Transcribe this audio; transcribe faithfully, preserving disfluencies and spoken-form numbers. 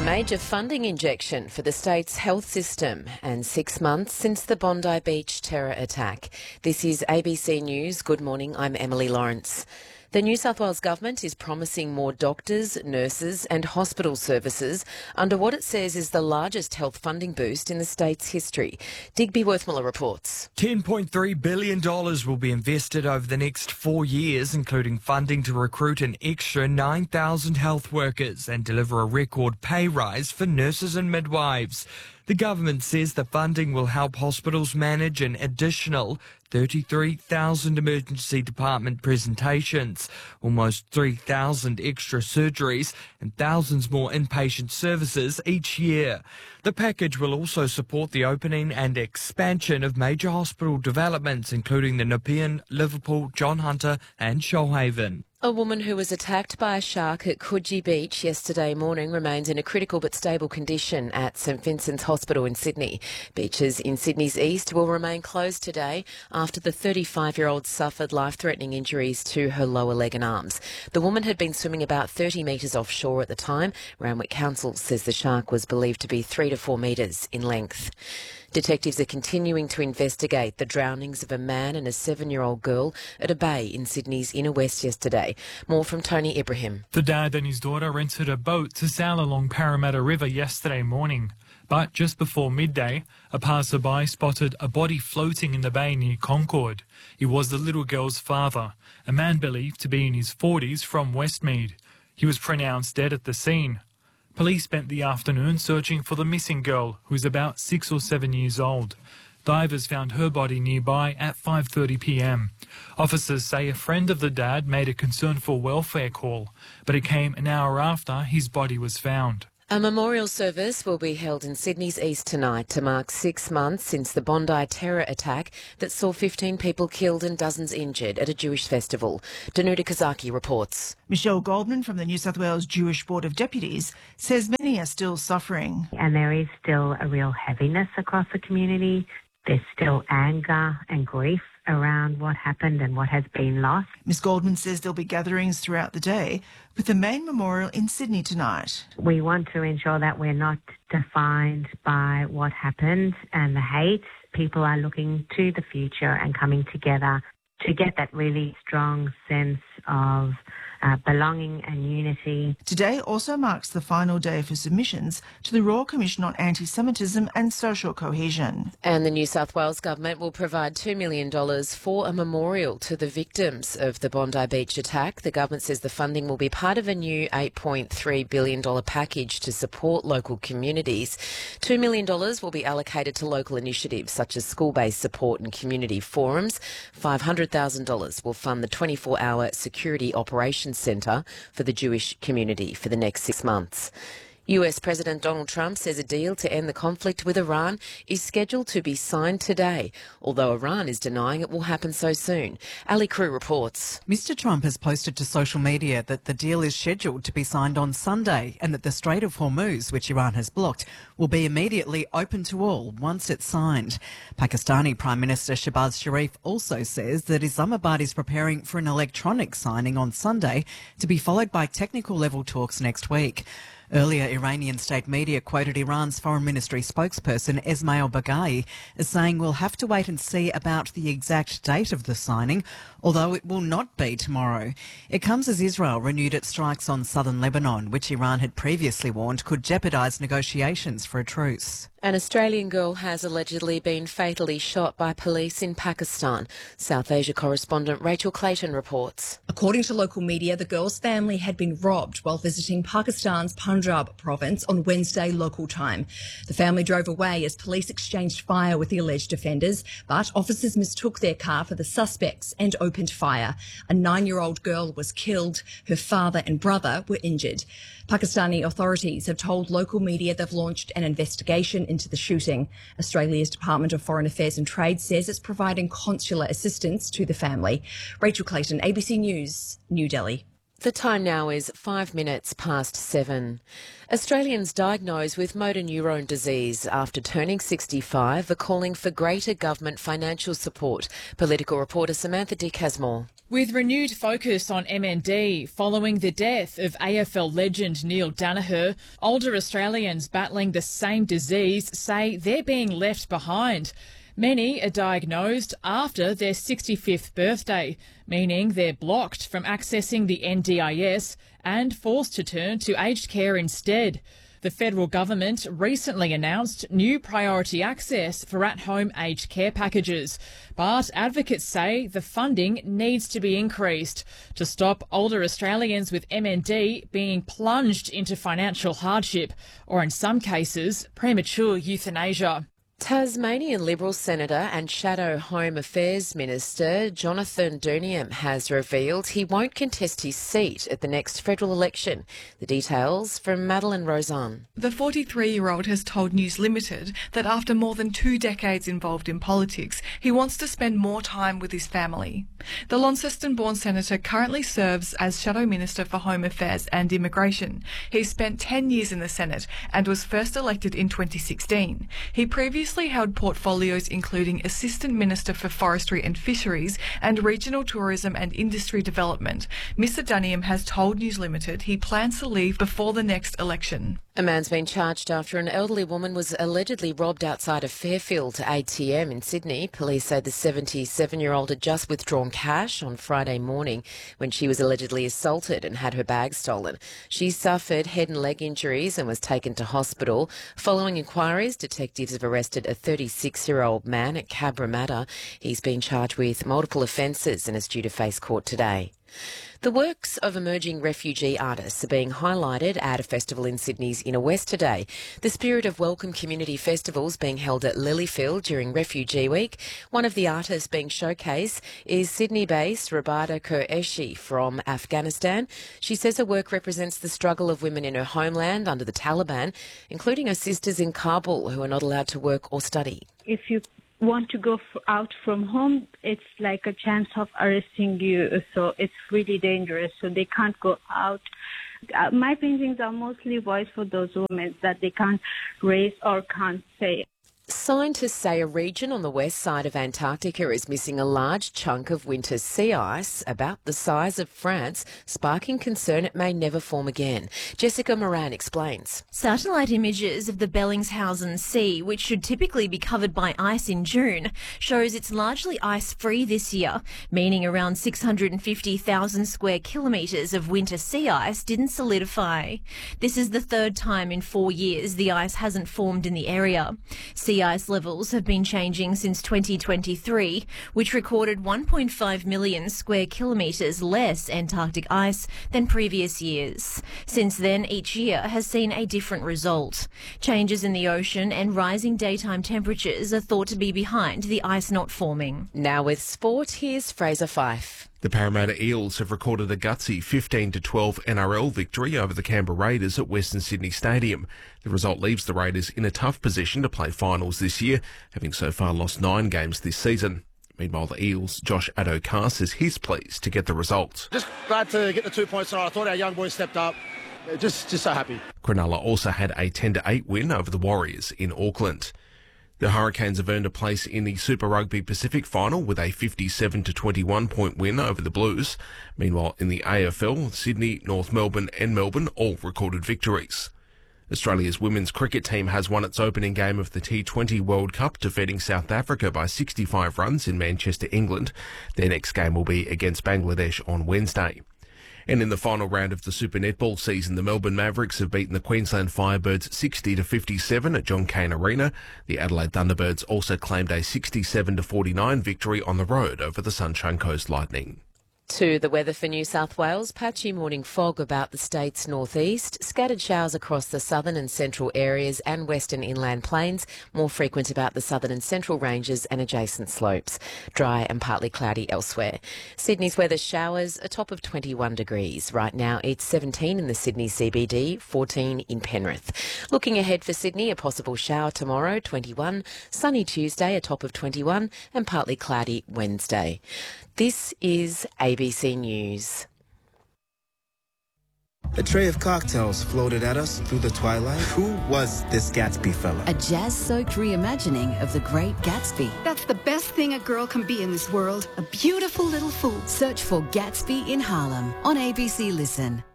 major funding injection for the state's health system and six months since the Bondi Beach terror attack. This is A B C News. Good morning, I'm Emily Lawrence. The New South Wales Government is promising more doctors, nurses and hospital services under what it says is the largest health funding boost in the state's history. Digby Worthmiller reports. ten point three billion dollars will be invested over the next four years, including funding to recruit an extra nine thousand health workers and deliver a record pay rise for nurses and midwives. The government says the funding will help hospitals manage an additional thirty-three thousand emergency department presentations, almost three thousand extra surgeries and thousands more inpatient services each year. The package will also support the opening and expansion of major hospital developments, including the Nepean, Liverpool, John Hunter and Shoalhaven. A woman who was attacked by a shark at Coogee Beach yesterday morning remains in a critical but stable condition at St Vincent's Hospital in Sydney. Beaches in Sydney's east will remain closed today after the thirty-five-year-old suffered life-threatening injuries to her lower leg and arms. The woman had been swimming about thirty metres offshore at the time. Randwick Council says the shark was believed to be three to four metres in length. Detectives are continuing to investigate the drownings of a man and a seven-year-old girl at a bay in Sydney's inner west yesterday. More from Tony Ibrahim. The dad and his daughter rented a boat to sail along Parramatta River yesterday morning. But just before midday, a passerby spotted a body floating in the bay near Concord. It was the little girl's father, a man believed to be in his forties from Westmead. He was pronounced dead at the scene. Police spent the afternoon searching for the missing girl, who is about six or seven years old. Divers found her body nearby at five thirty p m. Officers say a friend of the dad made a concern for welfare call, but it came an hour after his body was found. A memorial service will be held in Sydney's east tonight to mark six months since the Bondi terror attack that saw fifteen people killed and dozens injured at a Jewish festival. Danuta Kazaki reports. Michelle Goldman from the New South Wales Jewish Board of Deputies says many are still suffering. And there is still a real heaviness across the community. There's still anger and grief around what happened and what has been lost. Miss Goldman says there'll be gatherings throughout the day, with the main memorial in Sydney tonight. We want to ensure that we're not defined by what happened and the hate. People are looking to the future and coming together to get that really strong sense of Uh, belonging and unity. Today also marks the final day for submissions to the Royal Commission on Anti-Semitism and Social Cohesion. And the New South Wales Government will provide two million dollars for a memorial to the victims of the Bondi Beach attack. The government says the funding will be part of a new eight point three billion dollars package to support local communities. two million dollars will be allocated to local initiatives such as school-based support and community forums. five hundred thousand dollars will fund the twenty-four hour security operations Centre for the Jewish community for the next six months. U S President Donald Trump says a deal to end the conflict with Iran is scheduled to be signed today, although Iran is denying it will happen so soon. Ali Crew reports. Mister Trump has posted to social media that the deal is scheduled to be signed on Sunday and that the Strait of Hormuz, which Iran has blocked, will be immediately open to all once it's signed. Pakistani Prime Minister Shehbaz Sharif also says that Islamabad is preparing for an electronic signing on Sunday to be followed by technical level talks next week. Earlier, Iranian state media quoted Iran's foreign ministry spokesperson Esmail Baghai as saying we'll have to wait and see about the exact date of the signing, although it will not be tomorrow. It comes as Israel renewed its strikes on southern Lebanon, which Iran had previously warned could jeopardise negotiations for a truce. An Australian girl has allegedly been fatally shot by police in Pakistan. South Asia correspondent Rachel Clayton reports. According to local media, the girl's family had been robbed while visiting Pakistan's Punjab province on Wednesday local time. The family drove away as police exchanged fire with the alleged offenders, but officers mistook their car for the suspects and opened fire. A nine-year-old girl was killed. Her father and brother were injured. Pakistani authorities have told local media they've launched an investigation into the shooting. Australia's Department of Foreign Affairs and Trade says it's providing consular assistance to the family. Rachel Clayton, A B C News, New Delhi. The time now is five minutes past seven. Australians diagnosed with motor neurone disease after turning sixty-five are calling for greater government financial support. Political reporter Samantha Dick has more. With renewed focus on M N D following the death of A F L legend Neil Danaher, older Australians battling the same disease say they're being left behind. Many are diagnosed after their sixty-fifth birthday, meaning they're blocked from accessing the N D I S and forced to turn to aged care instead. The federal government recently announced new priority access for at-home aged care packages, but advocates say the funding needs to be increased to stop older Australians with M N D being plunged into financial hardship or, in some cases, premature euthanasia. Tasmanian Liberal Senator and Shadow Home Affairs Minister Jonathan Duniam has revealed he won't contest his seat at the next federal election. The details from Madeline Rosan. The forty-three-year-old has told News Limited that after more than two decades involved in politics, he wants to spend more time with his family. The Launceston-born senator currently serves as Shadow Minister for Home Affairs and Immigration. He spent ten years in the Senate and was first elected in twenty sixteen. He previously held portfolios including Assistant Minister for Forestry and Fisheries and Regional Tourism and Industry Development. Mister Duniam has told News Limited he plans to leave before the next election. A man's been charged after an elderly woman was allegedly robbed outside of Fairfield A T M in Sydney. Police say the seventy-seven-year-old had just withdrawn cash on Friday morning when she was allegedly assaulted and had her bag stolen. She suffered head and leg injuries and was taken to hospital. Following inquiries, detectives have arrested a thirty-six-year-old man at Cabramatta. He's been charged with multiple offences and is due to face court today. The works of emerging refugee artists are being highlighted at a festival in Sydney's Inner West today. The Spirit of Welcome Community Festival is being held at Lilyfield during Refugee Week. One of the artists being showcased is Sydney-based Rabada Qureshi from Afghanistan. She says her work represents the struggle of women in her homeland under the Taliban, including her sisters in Kabul who are not allowed to work or study. If you want to go f- out from home, it's like a chance of arresting you, so it's really dangerous, so they can't go out. Uh, my paintings are mostly voice for those women that they can't raise or can't say. Scientists say a region on the west side of Antarctica is missing a large chunk of winter sea ice, about the size of France, sparking concern it may never form again. Jessica Moran explains. Satellite images of the Bellingshausen Sea, which should typically be covered by ice in June, shows it's largely ice-free this year, meaning around six hundred fifty thousand square kilometres of winter sea ice didn't solidify. This is the third time in four years the ice hasn't formed in the area. Sea ice levels have been changing since twenty twenty-three, which recorded one point five million square kilometres less Antarctic ice than previous years. Since then, each year has seen a different result. Changes in the ocean and rising daytime temperatures are thought to be behind the ice not forming. Now with sport, here's Fraser Fife. The Parramatta Eels have recorded a gutsy fifteen to twelve N R L victory over the Canberra Raiders at Western Sydney Stadium. The result leaves the Raiders in a tough position to play finals this year, having so far lost nine games this season. Meanwhile, the Eels' Josh Addo-Carr says he's pleased to get the result. Just glad to get the two points tonight. I thought our young boys stepped up. Just, just so happy. Cronulla also had a ten to eight win over the Warriors in Auckland. The Hurricanes have earned a place in the Super Rugby Pacific final with a fifty-seven to twenty-one point win over the Blues. Meanwhile, in the A F L, Sydney, North Melbourne and Melbourne all recorded victories. Australia's women's cricket team has won its opening game of the T twenty World Cup, defeating South Africa by sixty-five runs in Manchester, England. Their next game will be against Bangladesh on Wednesday. And in the final round of the Super Netball season, the Melbourne Mavericks have beaten the Queensland Firebirds sixty to fifty-seven at John Cain Arena. The Adelaide Thunderbirds also claimed a sixty-seven to forty-nine victory on the road over the Sunshine Coast Lightning. To the weather for New South Wales, patchy morning fog about the state's northeast, scattered showers across the southern and central areas and western inland plains, more frequent about the southern and central ranges and adjacent slopes. Dry and partly cloudy elsewhere. Sydney's weather showers, a top of twenty-one degrees. Right now it's seventeen in the Sydney C B D, fourteen in Penrith. Looking ahead for Sydney, a possible shower tomorrow, twenty-one, sunny Tuesday, a top of twenty-one and partly cloudy Wednesday. This is A B C News. A tray of cocktails floated at us through the twilight. Who was this Gatsby fella? A jazz-soaked reimagining of The Great Gatsby. That's the best thing a girl can be in this world. A beautiful little fool. Search for Gatsby in Harlem on A B C Listen.